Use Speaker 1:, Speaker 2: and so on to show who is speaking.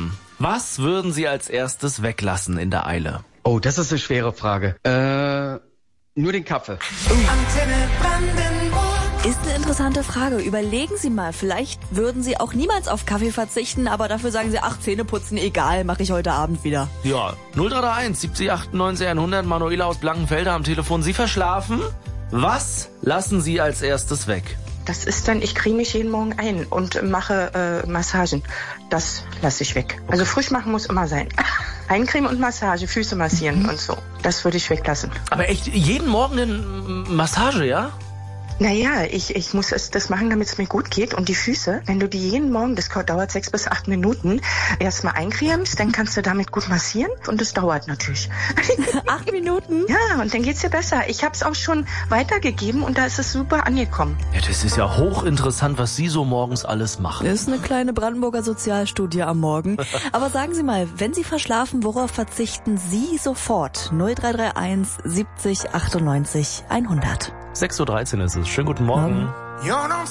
Speaker 1: verschlafen. Was würden Sie als erstes weglassen in der Eile?
Speaker 2: Oh, das ist eine schwere Frage. Nur den Kaffee.
Speaker 3: Antenne Brandenburg.
Speaker 4: Ist eine interessante Frage. Überlegen Sie mal, vielleicht würden Sie auch niemals auf Kaffee verzichten, aber dafür sagen Sie, ach, Zähne putzen, egal, mache ich heute Abend wieder.
Speaker 1: Ja, 0331 70 98 100, Manuela aus Blankenfelde am Telefon. Sie verschlafen? Was lassen Sie als erstes weg?
Speaker 5: Das ist dann, ich creme mich jeden Morgen ein und mache Massagen. Das lasse ich weg. Also frisch machen muss immer sein. Eincremen und Massage, Füße massieren und so. Das würde ich weglassen.
Speaker 1: Aber echt, jeden Morgen eine Massage, ja?
Speaker 5: Naja, ich muss das machen, damit es mir gut geht. Und die Füße, wenn du die jeden Morgen, das dauert 6 bis 8 Minuten, erstmal eincremst, dann kannst du damit gut massieren. Und das dauert natürlich.
Speaker 4: 8 Minuten?
Speaker 5: Ja, und dann geht's dir besser. Ich habe es auch schon weitergegeben und da ist es super angekommen.
Speaker 1: Ja, das ist ja hochinteressant, was Sie so morgens alles machen.
Speaker 4: Ist eine kleine Brandenburger Sozialstudie am Morgen. Aber sagen Sie mal, wenn Sie verschlafen, worauf verzichten Sie sofort? 0331 70 98 100.
Speaker 1: 6.13 Uhr ist es. Schönen guten Morgen.